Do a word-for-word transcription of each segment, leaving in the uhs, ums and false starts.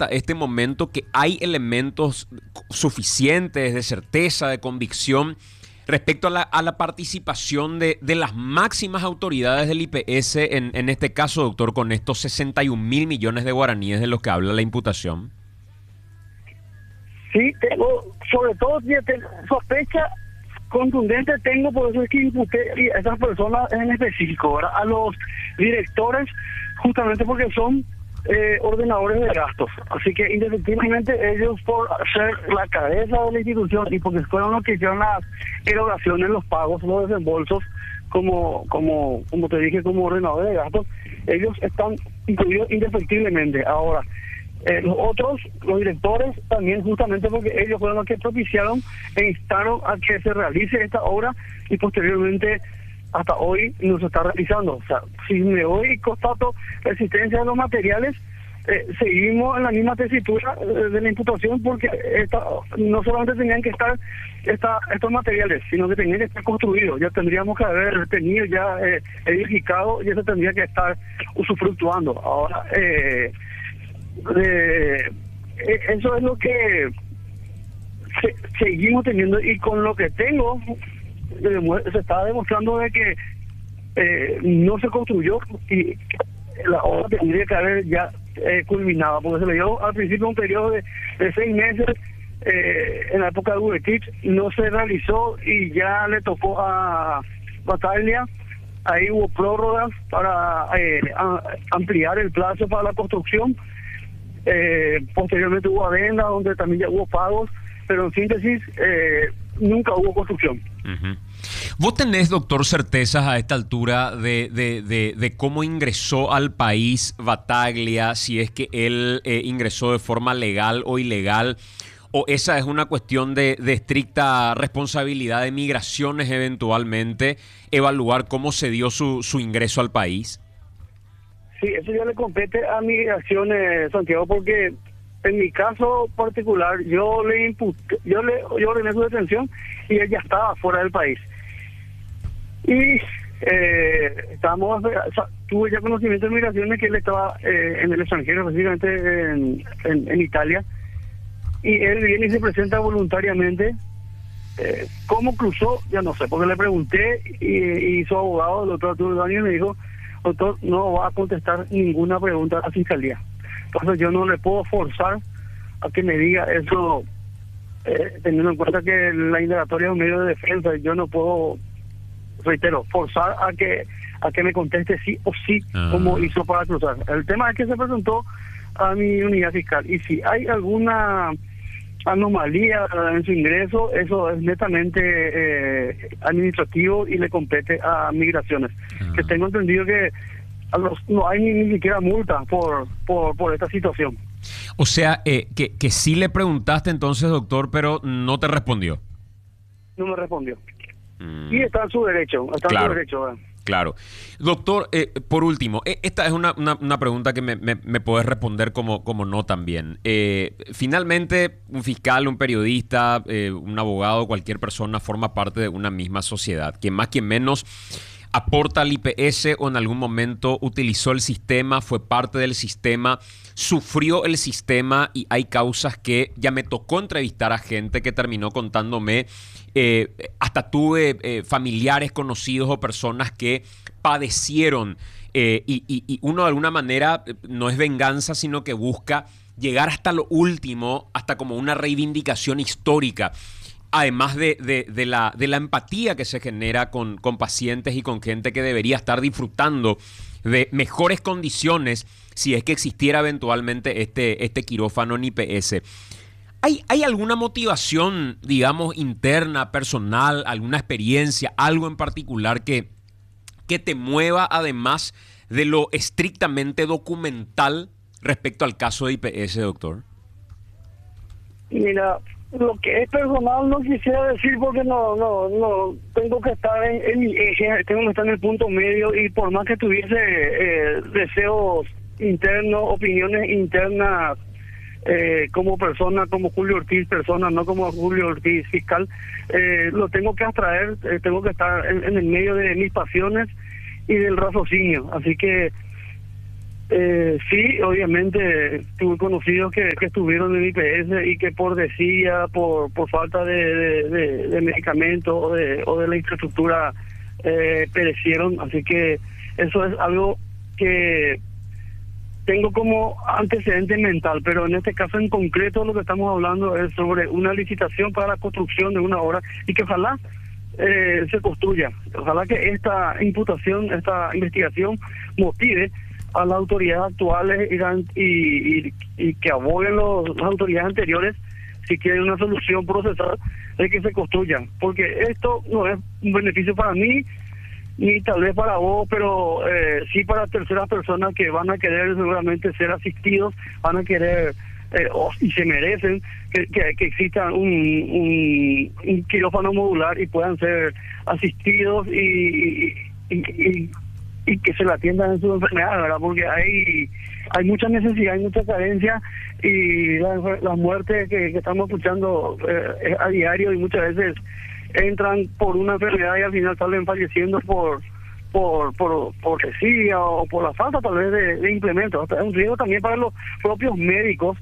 hasta este momento que hay elementos suficientes de certeza, de convicción respecto a la, a la participación de, de las máximas autoridades del I P S en, en este caso, doctor, con estos sesenta y un mil millones de guaraníes de los que habla la imputación? Sí, tengo, sobre todo, sospecha contundente tengo, por eso es que imputé a esas personas en específico, ¿verdad? A los directores, justamente porque son eh, ordenadores de gastos. Así que indefectiblemente ellos, por ser la cabeza de la institución y porque fueron los que hicieron las erogaciones, los pagos, los desembolsos, como como como te dije, como ordenadores de gastos, ellos están incluidos indefectiblemente. Ahora, Eh, los otros, los directores, también justamente porque ellos fueron los que propiciaron e instaron a que se realice esta obra y posteriormente hasta hoy no se está realizando. O sea, si me voy y constato la existencia de los materiales, eh, seguimos en la misma tesitura eh, de la imputación, porque esta, no solamente tenían que estar esta, estos materiales, sino que tenían que estar construidos. Ya tendríamos que haber tenido ya eh, edificado y eso tendría que estar usufructuando. Ahora, eh, Eh, eso es lo que se, seguimos teniendo, y con lo que tengo se está demostrando de que eh, no se construyó y la obra tendría que haber ya eh, culminado, porque se le dio al principio un periodo de, de seis meses eh, en la época de Buretich, no se realizó y ya le tocó a Bataglia. Ahí hubo prórrogas para eh, a, ampliar el plazo para la construcción. Eh, posteriormente hubo adenda donde también ya hubo pagos, pero en síntesis eh, nunca hubo construcción. Uh-huh. ¿Vos tenés, doctor, certezas a esta altura de, de, de, de cómo ingresó al país Bataglia, si es que él eh, ingresó de forma legal o ilegal, o esa es una cuestión de, de estricta responsabilidad de migraciones eventualmente, evaluar cómo se dio su, su ingreso al país? Sí, eso ya le compete a Migraciones, Santiago, porque en mi caso particular yo le imputé, yo le yo ordené su detención y él ya estaba fuera del país. Y eh, estábamos, o sea, tuve ya conocimiento de Migraciones que él estaba eh, en el extranjero, específicamente en, en, en Italia, y él viene y se presenta voluntariamente. Eh, ¿Cómo cruzó? Ya no sé, porque le pregunté y, y su abogado, el doctor Arturo Daniel, me dijo: doctor, no va a contestar ninguna pregunta a la fiscalía. Entonces yo no le puedo forzar a que me diga eso, eh, teniendo en cuenta que la indagatoria es un medio de defensa. Yo no puedo, reitero, forzar a que a que me conteste sí o sí, ah. como hizo para cruzar. El tema es que se presentó a mi unidad fiscal, y si hay alguna anomalía en su ingreso, eso es netamente eh, administrativo y le compete a Migraciones. Uh-huh. Que tengo entendido que a los, no hay ni, ni siquiera multa por, por por esta situación. O sea, eh, que, que sí le preguntaste entonces, doctor, pero no te respondió. No me respondió. Mm. Y está en su derecho, está claro. en su derecho, ¿verdad? Claro. Doctor, eh, por último, eh, esta es una, una, una pregunta que me, me, me podés responder como, como no también. Eh, finalmente, un fiscal, un periodista, eh, un abogado, cualquier persona forma parte de una misma sociedad. Quien más, quien menos aporta al I P S o en algún momento utilizó el sistema, fue parte del sistema, sufrió el sistema, y hay causas que ya me tocó entrevistar a gente que terminó contándome. Eh, hasta tuve eh, familiares, conocidos o personas que padecieron eh, y, y, y uno de alguna manera no es venganza, sino que busca llegar hasta lo último, hasta como una reivindicación histórica, además de, de, de, la, de la empatía que se genera con, con pacientes y con gente que debería estar disfrutando de mejores condiciones si es que existiera eventualmente este, este quirófano en I P S. ¿Hay, ¿Hay alguna motivación, digamos, interna, personal, alguna experiencia, algo en particular que, que te mueva además de lo estrictamente documental respecto al caso de I P S, doctor? Mira, lo que es personal no quisiera decir, porque no no no tengo que estar en, en mi eje, tengo que estar en el punto medio, y por más que tuviese eh, deseos internos, opiniones internas, Eh, como persona, como Julio Ortiz persona, no como Julio Ortiz fiscal, eh, lo tengo que abstraer, eh, tengo que estar en, en el medio de mis pasiones y del raciocinio. Así que Eh, sí, obviamente tuve conocidos que, que estuvieron en I P S y que por decía, por por falta de, de, de, de medicamentos o de, o de la infraestructura eh, perecieron, así que eso es algo que tengo como antecedente mental, pero en este caso en concreto lo que estamos hablando es sobre una licitación para la construcción de una obra y que ojalá eh, se construya, ojalá que esta imputación, esta investigación motive a las autoridades actuales y, y, y, y que aboguen los, las autoridades anteriores si quieren una solución procesal de que se construya, porque esto no es un beneficio para mí ni tal vez para vos, pero eh, sí para terceras personas que van a querer seguramente ser asistidos, van a querer eh, oh, y se merecen que, que, que exista un, un, un quirófano modular y puedan ser asistidos y, y, y y que se la atiendan en su enfermedad, ¿verdad? Porque hay hay mucha necesidad, hay mucha carencia y las la muertes que, que estamos escuchando eh, a diario y muchas veces entran por una enfermedad y al final salen falleciendo por por por por desidia o por la falta tal vez de, de implementos. Es un riesgo también para los propios médicos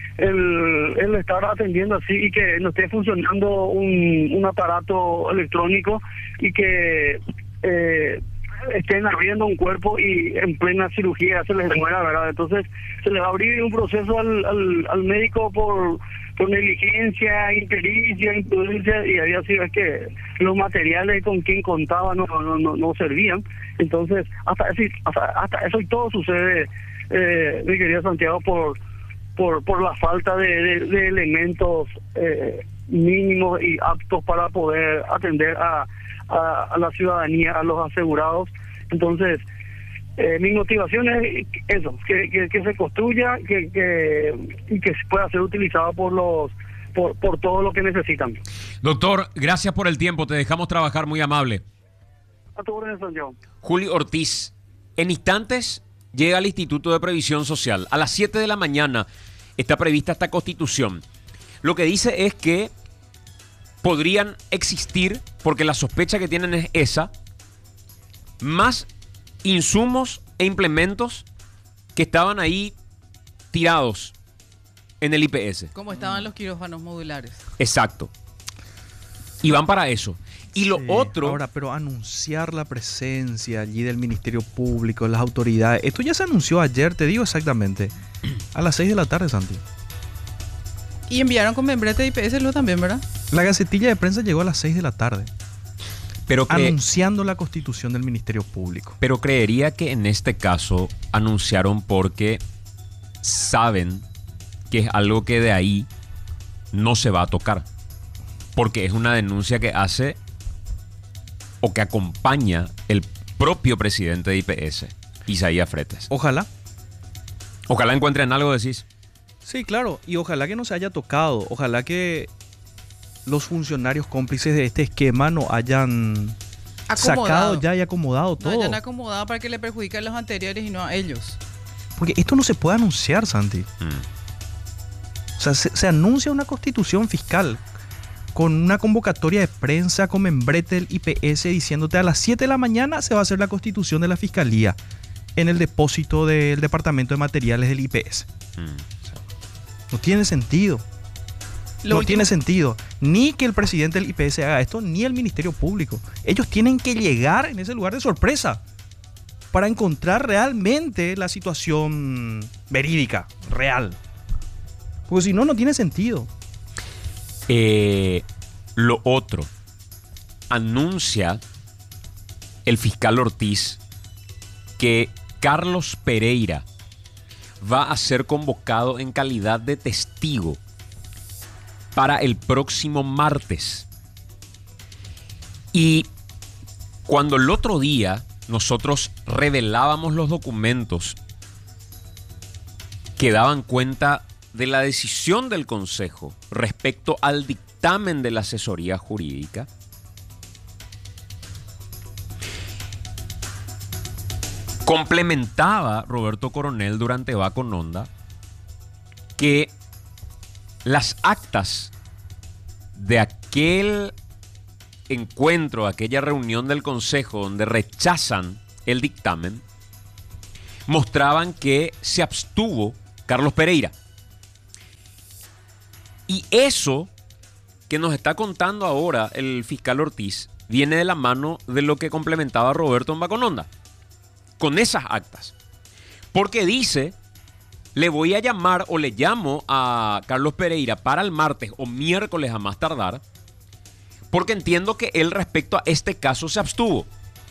el, el estar atendiendo así y que no esté funcionando un, un aparato electrónico y que eh, estén abriendo un cuerpo y en plena cirugía se les muera, ¿verdad? Entonces se le va a abrir un proceso al, al, al médico por, por negligencia, impericia, imprudencia, y había sido es que los materiales con quien contaba no no, no, no servían. Entonces hasta, hasta, hasta eso y todo sucede, eh, mi querido Santiago, por por por la falta de, de, de elementos eh, mínimos y aptos para poder atender a A, a la ciudadanía, a los asegurados. Entonces eh, mi motivación es eso, que, que, que se construya que, que y que pueda ser utilizado por los por, por todo lo que necesitan. Doctor, gracias por el tiempo, te dejamos trabajar, muy amable. A tu orden, Santiago. Julio Ortiz, en instantes llega al Instituto de Previsión Social. A las siete de la mañana está prevista esta constitución. Lo que dice es que podrían existir, porque la sospecha que tienen es esa, más insumos e implementos que estaban ahí tirados en el I P S. Como estaban los quirófanos modulares. Exacto. Y van para eso. Y lo Sí, otro... Ahora, pero anunciar la presencia allí del Ministerio Público, las autoridades, esto ya se anunció ayer, te digo exactamente, a las seis de la tarde, Santi. Y enviaron con membrete de I P S luego también, ¿verdad? La gacetilla de prensa llegó a las seis de la tarde, Pero, cre- anunciando la constitución del Ministerio Público. pero creería que en este caso anunciaron porque saben que es algo que de ahí no se va a tocar. Porque es una denuncia que hace o que acompaña el propio presidente de I P S, Isaías Fretes. Ojalá. Ojalá encuentren algo, decís. Sí, claro, y ojalá que no se haya tocado, ojalá que los funcionarios cómplices de este esquema no hayan Acomodado. sacado ya y acomodado No todo. hayan acomodado para que le perjudique a los anteriores y no a ellos. Porque esto no se puede anunciar, Santi. Mm. O sea, se, se anuncia una constitución fiscal con una convocatoria de prensa con membrete del I P S diciéndote a las siete de la mañana se va a hacer la constitución de la fiscalía en el depósito del Departamento de Materiales del I P S. Mm. No tiene sentido. Lo no último- tiene sentido. Ni que el presidente del I P S haga esto, ni el Ministerio Público. Ellos tienen que llegar en ese lugar de sorpresa para encontrar realmente la situación verídica, real. Porque si no, no tiene sentido. Eh, lo otro, anuncia el fiscal Ortiz que Carlos Pereira va a ser convocado en calidad de testigo para el próximo martes. Y cuando el otro día nosotros revelábamos los documentos que daban cuenta de la decisión del Consejo respecto al dictamen de la asesoría jurídica, complementaba Roberto Coronel durante Va con Onda que las actas de aquel encuentro, aquella reunión del Consejo donde rechazan el dictamen, mostraban que se abstuvo Carlos Pereira. Y eso que nos está contando ahora el fiscal Ortiz viene de la mano de lo que complementaba Roberto en Bacononda, con esas actas. Porque dice, le voy a llamar o le llamo a Carlos Pereira para el martes o miércoles a más tardar, porque entiendo que él respecto a este caso se abstuvo.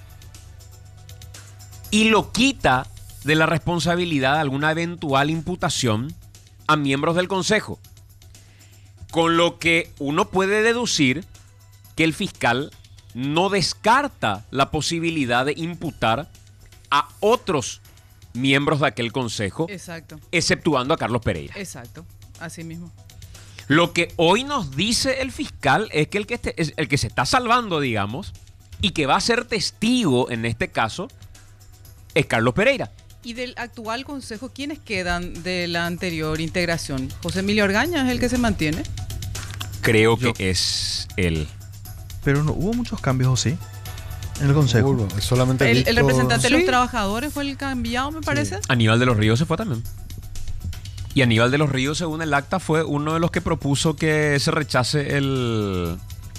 Y lo quita de la responsabilidad de alguna eventual imputación a miembros del Consejo. Con lo que uno puede deducir que el fiscal no descarta la posibilidad de imputar a otros miembros de aquel consejo, Exacto. exceptuando a Carlos Pereira. Exacto, así mismo. Lo que hoy nos dice el fiscal es que el que, este, es el que se está salvando, digamos, y que va a ser testigo en este caso, es Carlos Pereira. Y del actual consejo, ¿quiénes quedan de la anterior integración? José Emilio Argaña es el que se mantiene. Creo Yo- que es él. Pero no hubo muchos cambios, ¿o sí? En el consejo. Seguro, es solamente El, el Víctor- representante de los Sí. trabajadores fue el cambiado, me parece. Aníbal de los Ríos se fue también. Y Aníbal de los Ríos, según el acta, fue uno de los que propuso que se rechace el,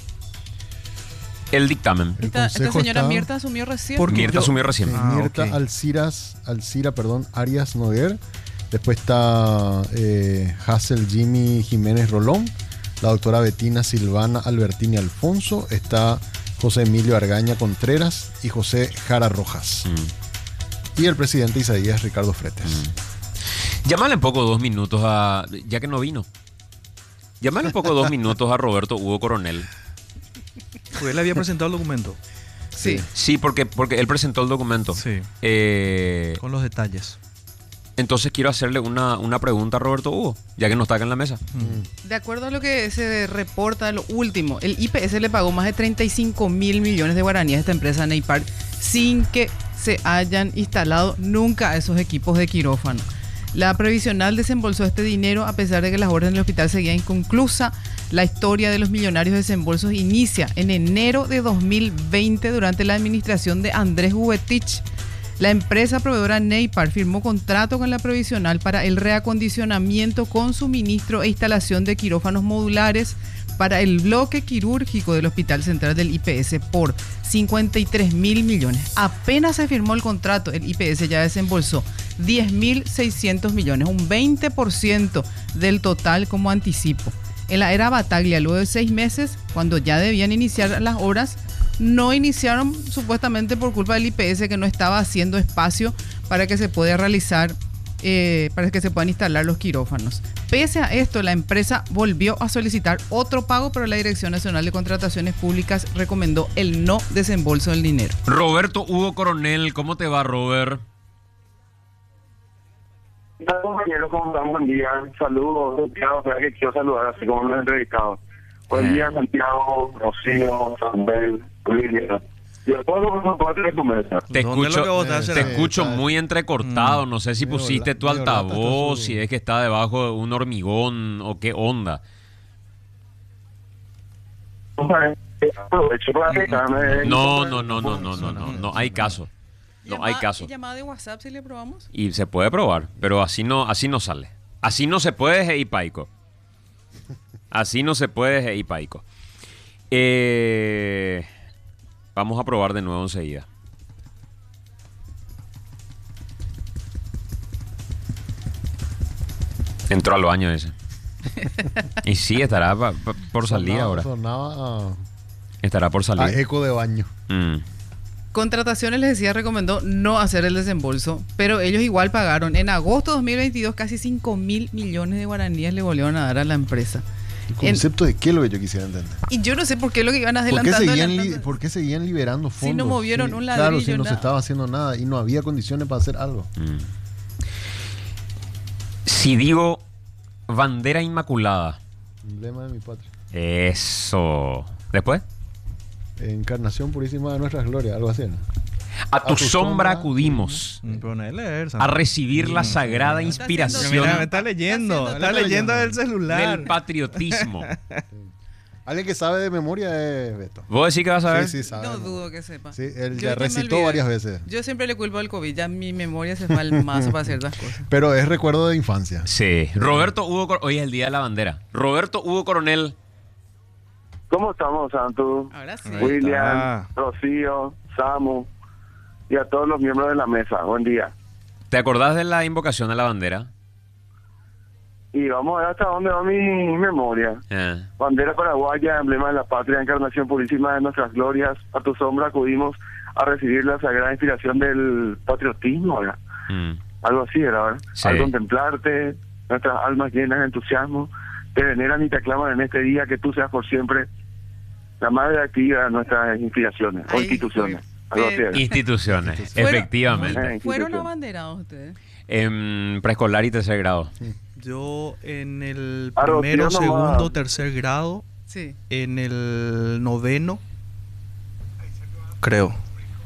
el dictamen. El Esta, esta consejo señora está- Mirta asumió recién. Porque Mirta yo- asumió recién. Sí, Ah, Mirta ok. Alciras, Alcira, perdón, Arias Noguer. Después está eh, Hassel Jimmy Jiménez Rolón. La doctora Betina Silvana Albertini Alfonso. Está José Emilio Argaña Contreras y José Jara Rojas. Mm. Y el presidente Isaías Ricardo Fretes. Llámale un poco dos minutos a... Ya que no vino. Llámale un poco dos minutos a Roberto Hugo Coronel. Porque él había presentado el documento. Sí. Sí, porque, porque él presentó el documento. Sí. Eh, Con los detalles. entonces quiero hacerle una, una pregunta a Roberto Hugo, ya que no está acá en la mesa. De acuerdo a lo que se reporta, lo último, el I P S le pagó más de treinta y cinco mil millones de guaraníes a esta empresa Neipar sin que se hayan instalado nunca esos equipos de quirófano. La previsional desembolsó este dinero a pesar de que las obras en el hospital seguían inconclusa. La historia de los millonarios desembolsos inicia en enero de dos mil veinte durante la administración de Andrés Huetich. La empresa proveedora Neipar firmó contrato con la provisional para el reacondicionamiento con suministro e instalación de quirófanos modulares para el bloque quirúrgico del Hospital Central del I P S por cincuenta y tres mil millones. Apenas se firmó el contrato, el I P S ya desembolsó diez mil seiscientos millones, un veinte por ciento del total como anticipo. En la era Bataglia, luego de seis meses, cuando ya debían iniciar las obras, no iniciaron supuestamente por culpa del I P S que no estaba haciendo espacio para que se pueda realizar, eh, para que se puedan instalar los quirófanos. Pese a esto, la empresa volvió a solicitar otro pago, pero la Dirección Nacional de Contrataciones Públicas recomendó el no desembolso del dinero. Roberto Hugo Coronel, ¿cómo te va, Robert? Hola, compañeros, ¿cómo están? Buen día. Saludos, Santiago. O sea, que quiero saludar así como los entrevistados. Buen día, Santiago, Rocío, Samuel, Lilia. Yo puedo compartir tu mesa. Te ¿Dónde escucho, lo que vos te haces? Sí, escucho está- muy entrecortado. Mm. No sé si Medio pusiste la- tu medio rata altavoz, está su- si es que está debajo de un hormigón o qué onda. Aprovecho para quejarme. No, no, no, no, no, no, no, no hay caso. No hay caso. ¿Llamada de WhatsApp si le probamos? Y se puede probar, pero así no, así no sale. Así no se puede, Hey Paico. Así no se puede, Hey Paico. Eh, vamos a probar de nuevo enseguida. Entró al baño ese. Y sí, estará pa- pa- por salir Sonaba- ahora. Sonaba a, Estará por a salir. eco de baño. Mm. Contrataciones, les decía, recomendó no hacer el desembolso, pero ellos igual pagaron. En agosto de dos mil veintidós, casi cinco mil millones de guaraníes le volvieron a dar a la empresa. ¿El En- concepto de qué es lo que yo quisiera entender? Y yo no sé por qué lo que iban ¿Por qué, adelantando. seguían li- adelantando. por qué seguían liberando Si fondos? no movieron un Claro, ladrillo, si no nada. se estaba haciendo nada y no había condiciones para hacer algo. Mm. Si digo bandera inmaculada, Emblema de mi patria. eso. Después, Encarnación purísima de nuestras glorias, algo así, ¿no? a tu, tu sombra sombra acudimos Mm, Pero no es leer, a Santiago. recibir la sagrada Está inspiración haciendo- Mira, me está leyendo. Está Está haciendo- leyendo del celular. del patriotismo. Alguien que sabe de memoria es Beto. ¿Vos decís que vas a ver? Sí, sí, sabe. No dudo que sepa. Sí, él Yo ya me recitó olvidé. varias veces. Yo siempre le culpo al COVID, ya mi memoria se fue al mazo para ciertas cosas. Pero es recuerdo de infancia. Sí. Roberto Hugo Cor- Hoy es el Día de la Bandera. Roberto Hugo Coronel. ¿Cómo estamos, Santos? Ahora sí. Ahí William, está. Rocío, Samu y a todos los miembros de la mesa. Buen día. ¿Te acordás de la invocación a la bandera? Y vamos a ver hasta dónde va mi memoria. Eh. Bandera paraguaya, emblema de la patria, encarnación purísima de nuestras glorias. A tu sombra acudimos a recibir la sagrada inspiración del patriotismo, ¿verdad? Mm. Algo así, era, ¿verdad? Sí. Al contemplarte, nuestras almas llenas de entusiasmo, te veneran y te aclaman en este día que tú seas por siempre la madre activa de nuestras inspiraciones o Ay, instituciones. fue- Algo así era. Instituciones, Fueron- efectivamente. Eh, ¿Fueron institución. abanderados ustedes? En preescolar y tercer grado. Yo en el Ah, Rocío primero, nomás. segundo, tercer grado, Sí. en el noveno, creo.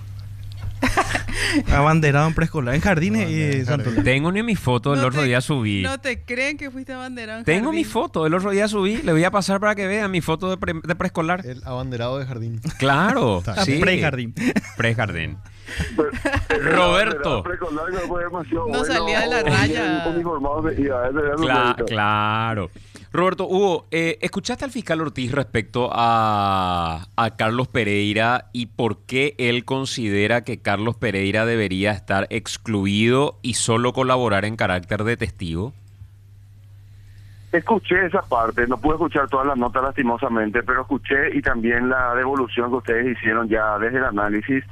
Abanderado en preescolar, en jardines Abanderado y en Santo jardines. Tengo ni mi foto, el No otro te- día subí. ¿No te creen que fuiste abanderado en Tengo jardín? mi foto, el otro día subí. Le voy a pasar para que vean mi foto de, pre- de preescolar. El abanderado de jardín. Claro, Está sí. Prejardín. Prejardín. Pero- Roberto. pero preescolar no fue demasiado No bueno, salía de la o raya. bien uniformado de- y a veces era Cla- numerito. claro. Roberto, Hugo, eh, ¿escuchaste al fiscal Ortiz respecto a, a Carlos Pereira y por qué él considera que Carlos Pereira debería estar excluido y solo colaborar en carácter de testigo? Escuché esa parte, no pude escuchar todas las notas lastimosamente, pero escuché y también la devolución que ustedes hicieron ya desde el análisis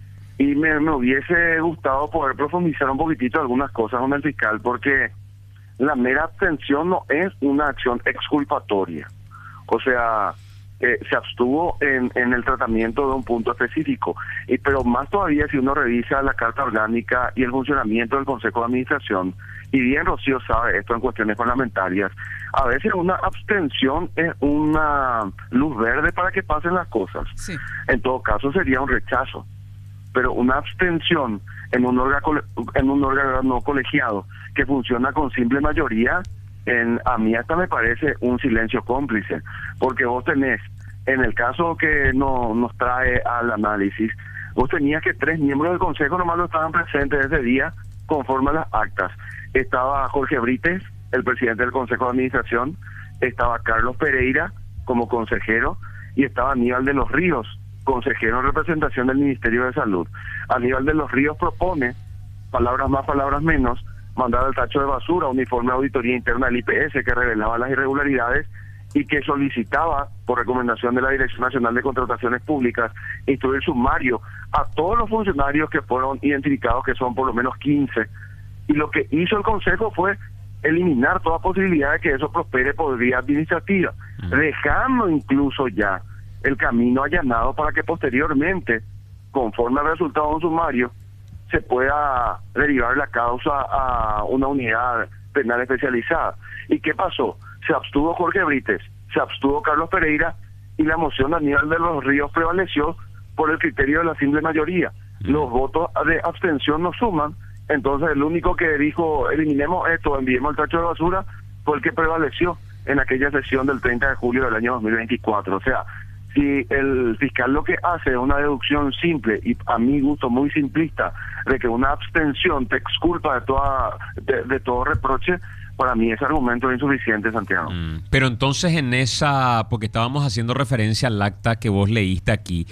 y me, me hubiese gustado poder profundizar un poquitito algunas cosas con el fiscal porque la mera abstención no es una acción exculpatoria, o sea, eh, se abstuvo en, en el tratamiento de un punto específico, y pero más todavía si uno revisa la carta orgánica y el funcionamiento del Consejo de Administración, y bien Rocío sabe esto en cuestiones parlamentarias, a veces una abstención es una luz verde para que pasen las cosas. Sí. En todo caso sería un rechazo, pero una abstención en un órgano, en un órgano colegiado que funciona con simple mayoría, en, a mí hasta me parece un silencio cómplice, porque vos tenés, en el caso que no, nos trae al análisis, vos tenías que tres miembros del Consejo nomás no estaban presentes ese día conforme a las actas. Estaba Jorge Brites, el presidente del Consejo de Administración, estaba Carlos Pereira como consejero y estaba Aníbal de los Ríos, consejero en representación del Ministerio de Salud. Aníbal de los Ríos propone, palabras más, palabras menos, mandar al tacho de basura un informe de auditoría interna del I P S que revelaba las irregularidades y que solicitaba, por recomendación de la Dirección Nacional de Contrataciones Públicas, instruir sumario a todos los funcionarios que fueron identificados, que son por lo menos quince. Y lo que hizo el Consejo fue eliminar toda posibilidad de que eso prospere por vía administrativa, Mm. dejando incluso ya el camino allanado para que posteriormente, conforme al resultado de un sumario, se pueda derivar la causa a una unidad penal especializada. ¿Y qué pasó? Se abstuvo Jorge Brites, se abstuvo Carlos Pereira y la moción de Aníbal de los Ríos prevaleció por el criterio de la simple mayoría. Mm. Los votos de abstención no suman, entonces el único que dijo eliminemos esto, enviemos el tacho de basura, fue el que prevaleció en aquella sesión del treinta de julio del año dos mil veinticuatro. O sea, si el fiscal lo que hace es una deducción simple y a mi gusto muy simplista de que una abstención te exculpa de toda de, de todo reproche, para mí ese argumento es insuficiente, Santiago. Mm. Pero entonces en esa, porque estábamos haciendo referencia al acta que vos leíste aquí,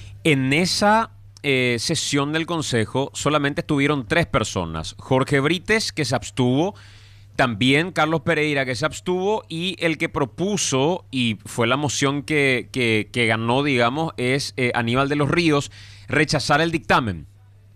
en esa eh, sesión del Consejo solamente estuvieron tres personas. Jorge Brites, que se abstuvo, también Carlos Pereira, que se abstuvo, y el que propuso, y fue la moción que, que, que ganó, digamos, es eh, Aníbal de los Ríos, rechazar el dictamen.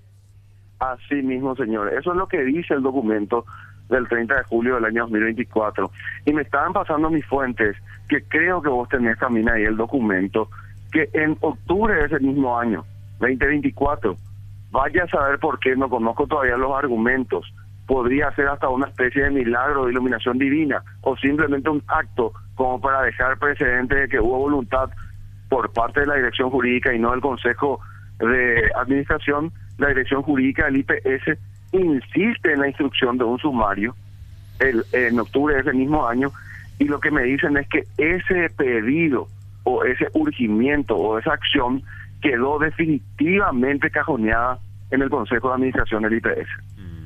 Así mismo, señor. Eso es lo que dice el documento del treinta de julio del año dos mil veinticuatro. Y me estaban pasando mis fuentes, que creo que vos tenés también ahí el documento, que en octubre de ese mismo año, veinte veinticuatro, vaya a saber por qué, no conozco todavía los argumentos, podría ser hasta una especie de milagro de iluminación divina, o simplemente un acto como para dejar precedente de que hubo voluntad por parte de la dirección jurídica y no del Consejo de Administración. La dirección jurídica del I P S insiste en la instrucción de un sumario el, en octubre de ese mismo año, y lo que me dicen es que ese pedido o ese urgimiento o esa acción quedó definitivamente cajoneada en el Consejo de Administración del I P S.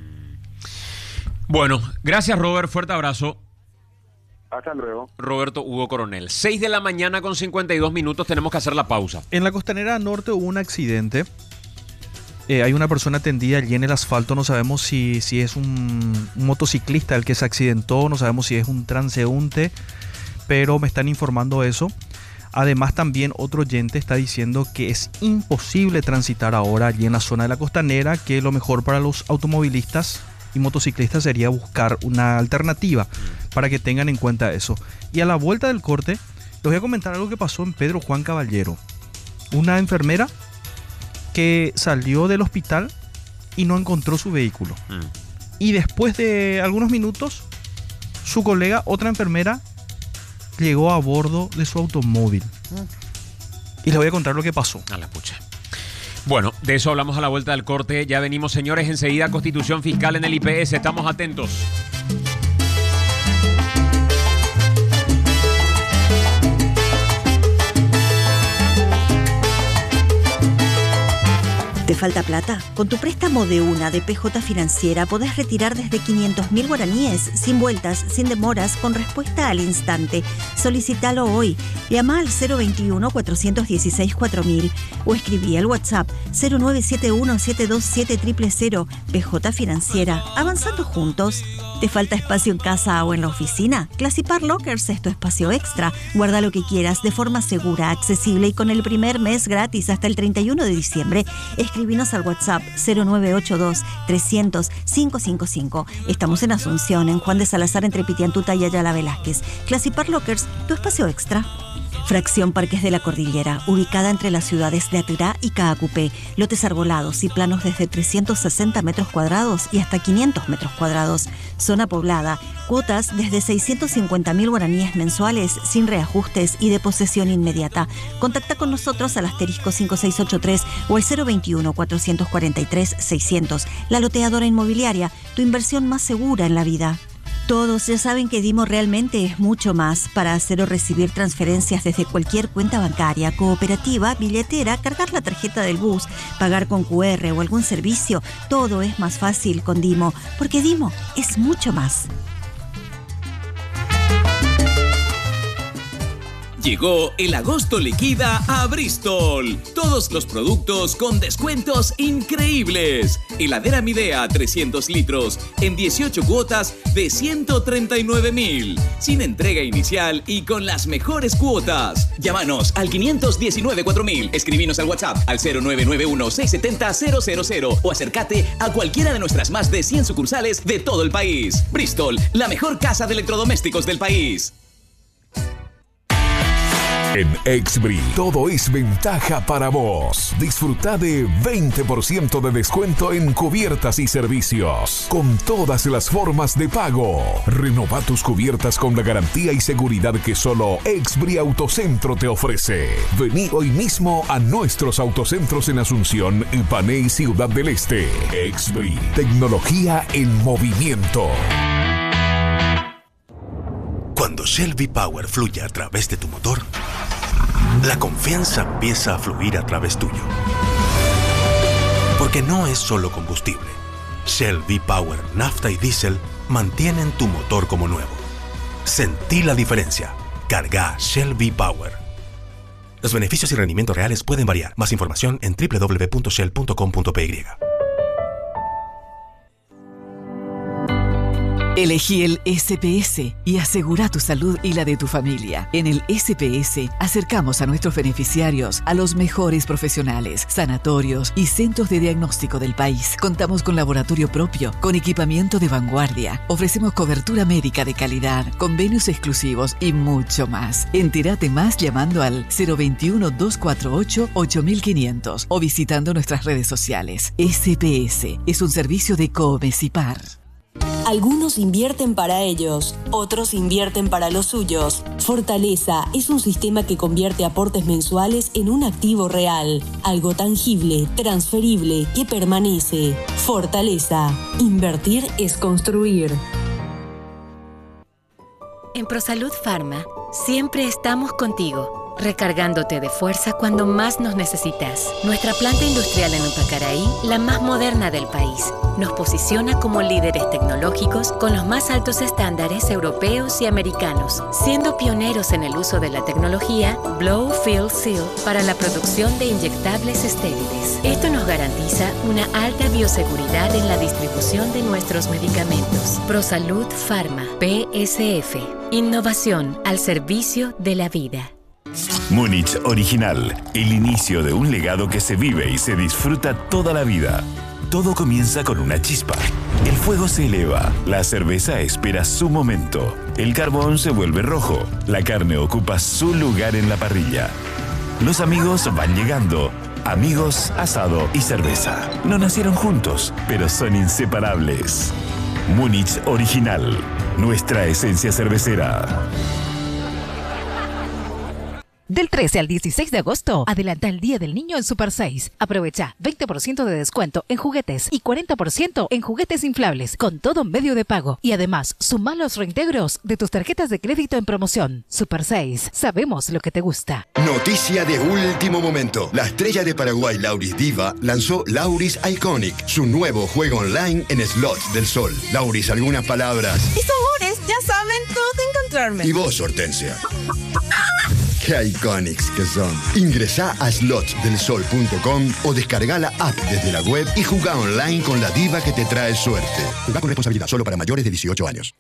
Bueno, gracias Robert, fuerte abrazo. Hasta luego. Roberto Hugo Coronel. seis de la mañana con cincuenta y dos minutos, tenemos que hacer la pausa. En la Costanera Norte hubo un accidente. Eh, hay una persona tendida allí en el asfalto. No sabemos si, si es un, un motociclista el que se accidentó. No sabemos si es un transeúnte. Pero me están informando eso. Además, también otro oyente está diciendo que es imposible transitar ahora allí en la zona de la Costanera. Que lo mejor para los automovilistas y motociclistas sería buscar una alternativa para que tengan en cuenta eso. Y a la vuelta del corte, les voy a comentar algo que pasó en Pedro Juan Caballero. Una enfermera que salió del hospital y no encontró su vehículo. Mm. Y después de algunos minutos, su colega, otra enfermera, llegó a bordo de su automóvil. Mm. Y les voy a contar lo que pasó. A la pucha. Bueno, de eso hablamos a la vuelta del corte. Ya venimos, señores, enseguida Constitución Fiscal en el I P S. Estamos atentos. ¿Te falta plata? Con tu préstamo de una de P J Financiera podés retirar desde quinientos mil guaraníes, sin vueltas, sin demoras, con respuesta al instante. Solicítalo hoy. Llama al cero veintiuno, cuatrocientos dieciséis, cuatro mil o escribí al WhatsApp cero nueve siete uno, siete dos siete, cero cero cero. P J Financiera. Avanzando juntos. ¿Te falta espacio en casa o en la oficina? Classipar Lockers es tu espacio extra. Guarda lo que quieras de forma segura, accesible y con el primer mes gratis hasta el treinta y uno de diciembre. Escribinos al WhatsApp cero nueve ocho dos, trescientos, quinientos cincuenta y cinco. Estamos en Asunción, en Juan de Salazar, entre Pitiantuta y Ayala Velázquez. Classipar Lockers, tu espacio extra. Fracción Parques de la Cordillera, ubicada entre las ciudades de Atirá y Caacupé. Lotes arbolados y planos desde trescientos sesenta metros cuadrados y hasta quinientos metros cuadrados. Zona poblada, cuotas desde seiscientos cincuenta mil guaraníes mensuales sin reajustes y de posesión inmediata. Contacta con nosotros al asterisco cinco seis ocho tres o al cero veintiuno, cuatrocientos cuarenta y tres, seiscientos. La Loteadora Inmobiliaria, tu inversión más segura en la vida. Todos ya saben que Dimo realmente es mucho más. Para hacer o recibir transferencias desde cualquier cuenta bancaria, cooperativa, billetera, cargar la tarjeta del bus, pagar con cu erre o algún servicio, todo es más fácil con Dimo, porque Dimo es mucho más. Llegó el agosto liquida a Bristol. Todos los productos con descuentos increíbles. Heladera Midea trescientos litros en dieciocho cuotas de ciento treinta y nueve mil. Sin entrega inicial y con las mejores cuotas. Llámanos al quinientos diecinueve, cuatro mil. Escribinos al WhatsApp al cero nueve nueve uno, seis siete cero, cero cero cero o acércate a cualquiera de nuestras más de cien sucursales de todo el país. Bristol, la mejor casa de electrodomésticos del país. En Exbri, todo es ventaja para vos. Disfruta de veinte por ciento de descuento en cubiertas y servicios, con todas las formas de pago. Renova tus cubiertas con la garantía y seguridad que solo Exbri Autocentro te ofrece. Vení hoy mismo a nuestros autocentros en Asunción, Ipané y Ciudad del Este. Exbri, tecnología en movimiento. Cuando Shell V-Power fluye a través de tu motor, la confianza empieza a fluir a través tuyo. Porque no es solo combustible. Shell V-Power, nafta y diésel mantienen tu motor como nuevo. Sentí la diferencia. Carga Shell V-Power. Los beneficios y rendimientos reales pueden variar. Más información en doble u doble u doble u punto shell punto com punto p y. Elegí el ese pe ese y asegura tu salud y la de tu familia. En el ese pe ese acercamos a nuestros beneficiarios a los mejores profesionales, sanatorios y centros de diagnóstico del país. Contamos con laboratorio propio, con equipamiento de vanguardia. Ofrecemos cobertura médica de calidad, convenios exclusivos y mucho más. Entérate más llamando al cero veintiuno, doscientos cuarenta y ocho, ocho mil quinientos o visitando nuestras redes sociales. ese pe ese es un servicio de Comesipar. Algunos invierten para ellos, otros invierten para los suyos. Fortaleza es un sistema que convierte aportes mensuales en un activo real, algo tangible, transferible, que permanece. Fortaleza. Invertir es construir. En ProSalud Pharma, siempre estamos contigo. recargándote de fuerza cuando más nos necesitas. Nuestra planta industrial en Upacaraí, la más moderna del país, nos posiciona como líderes tecnológicos con los más altos estándares europeos y americanos, siendo pioneros en el uso de la tecnología Blow Fill Seal para la producción de inyectables estériles. Esto nos garantiza una alta bioseguridad en la distribución de nuestros medicamentos. ProSalud Pharma, P S F. Innovación al servicio de la vida. Múnich Original, el inicio de un legado que se vive y se disfruta toda la vida. Todo comienza con una chispa. El fuego se eleva, la cerveza espera su momento, el carbón se vuelve rojo, la carne ocupa su lugar en la parrilla. Los amigos van llegando. Amigos, asado y cerveza. No nacieron juntos, pero son inseparables. Múnich Original, nuestra esencia cervecera. Del trece al dieciséis de agosto, adelanta el Día del Niño en Super seis. Aprovecha veinte por ciento de descuento en juguetes y cuarenta por ciento en juguetes inflables con todo medio de pago. Y además, suma los reintegros de tus tarjetas de crédito en promoción. Super seis, sabemos lo que te gusta. Noticia de último momento. La estrella de Paraguay, Lauris Diva, lanzó Lauris Iconic, su nuevo juego online en slots del sol. Lauris, algunas palabras. Mis amores, ya saben dónde encontrarme. Y vos, Hortensia. ¡Qué iconics que son! Ingresá a slots del sol punto com o descarga la app desde la web y jugá online con la diva que te trae suerte. Jugá con responsabilidad, solo para mayores de dieciocho años.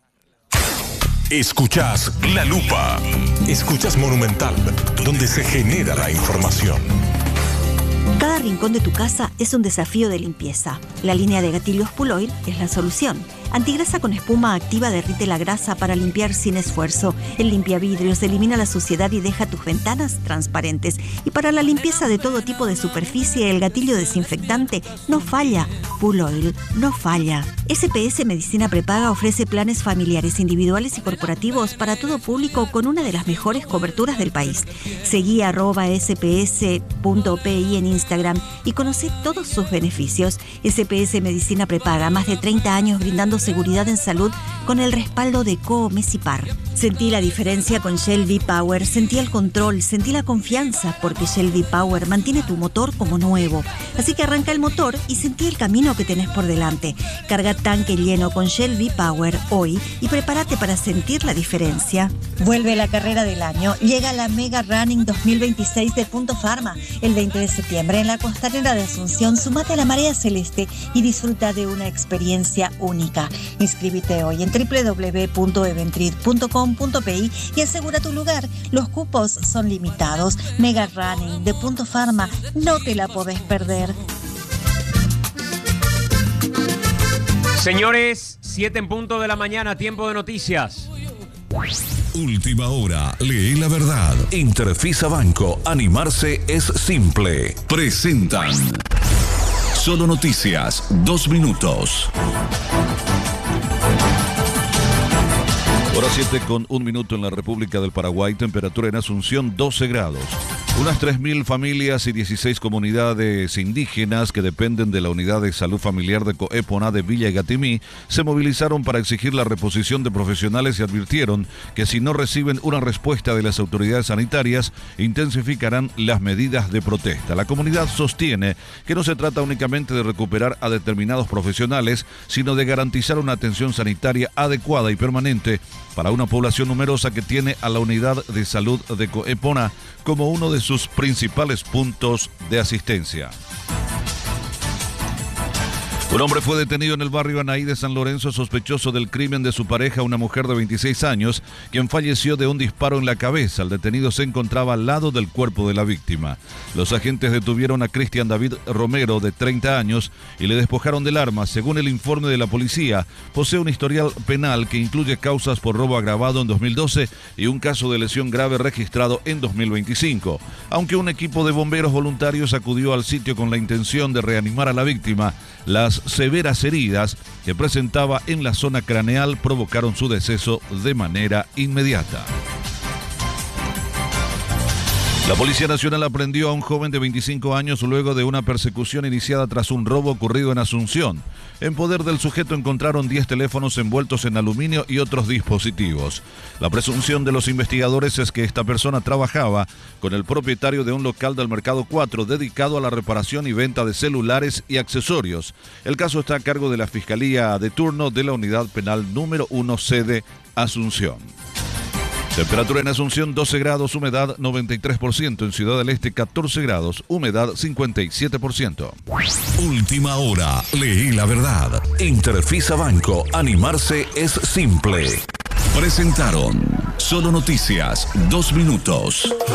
Escuchás La Lupa. Escuchás Monumental, donde se genera la información. Cada rincón de tu casa es un desafío de limpieza. La línea de gatillos Puloil es la solución. Antigrasa con espuma activa derrite la grasa para limpiar sin esfuerzo. El limpiavidrios elimina la suciedad y deja tus ventanas transparentes. Y para la limpieza de todo tipo de superficie, el gatillo desinfectante no falla. Puloil no falla. S P S Medicina Prepaga ofrece planes familiares, individuales y corporativos para todo público con una de las mejores coberturas del país. Seguí arroba sps punto pi en Instagram y conoce todos sus beneficios. S P S Medicina Prepaga, más de treinta años brindando seguridad en salud con el respaldo de Coomesipar. Sentí la diferencia con Shell V-Power, sentí el control, sentí la confianza, porque Shell V-Power mantiene tu motor como nuevo. Así que arranca el motor y sentí el camino que tenés por delante. Carga tanque lleno con Shell V-Power hoy y prepárate para sentir la diferencia. Vuelve la carrera del año. Llega la Mega Running dos mil veintiséis de Punto Pharma. El veinte de septiembre en la costanera de Asunción, sumate a la Marea Celeste y disfruta de una experiencia única. Inscríbete hoy en doble u doble u doble u punto eventrid punto com punto pi y asegura tu lugar. Los cupos son limitados. Mega Running de Punto Pharma, no te la podés perder. Señores, siete en punto de la mañana, tiempo de noticias. Última hora, lee la verdad. Interfisa Banco, animarse es simple. Presentan Solo Noticias, dos minutos. Hora siete con un minuto en la República del Paraguay, temperatura en Asunción doce grados. Unas tres mil familias y dieciséis comunidades indígenas que dependen de la Unidad de Salud Familiar de Coeponá de Villa Igatimí se movilizaron para exigir la reposición de profesionales y advirtieron que si no reciben una respuesta de las autoridades sanitarias, intensificarán las medidas de protesta. La comunidad sostiene que no se trata únicamente de recuperar a determinados profesionales, sino de garantizar una atención sanitaria adecuada y permanente para una población numerosa que tiene a la Unidad de Salud de Coeponá como uno de sus principales puntos de asistencia. Un hombre fue detenido en el barrio Anaí de San Lorenzo sospechoso del crimen de su pareja, una mujer de veintiséis años, quien falleció de un disparo en la cabeza. El detenido se encontraba al lado del cuerpo de la víctima. Los agentes detuvieron a Cristian David Romero, de treinta años, y le despojaron del arma. Según el informe de la policía, posee un historial penal que incluye causas por robo agravado en dos mil doce y un caso de lesión grave registrado en dos mil veinticinco. Aunque un equipo de bomberos voluntarios acudió al sitio con la intención de reanimar a la víctima, las severas heridas que presentaba en la zona craneal provocaron su deceso de manera inmediata. La Policía Nacional aprendió a un joven de veinticinco años luego de una persecución iniciada tras un robo ocurrido en Asunción. En poder del sujeto encontraron diez teléfonos envueltos en aluminio y otros dispositivos. La presunción de los investigadores es que esta persona trabajaba con el propietario de un local del Mercado cuatro dedicado a la reparación y venta de celulares y accesorios. El caso está a cargo de la Fiscalía de turno de la Unidad Penal número uno, sede Asunción. Temperatura en Asunción doce grados, humedad noventa y tres por ciento. En Ciudad del Este catorce grados, humedad cincuenta y siete por ciento. Última hora, leí la verdad. Interfisa Banco, animarse es simple. Presentaron Solo Noticias, dos minutos.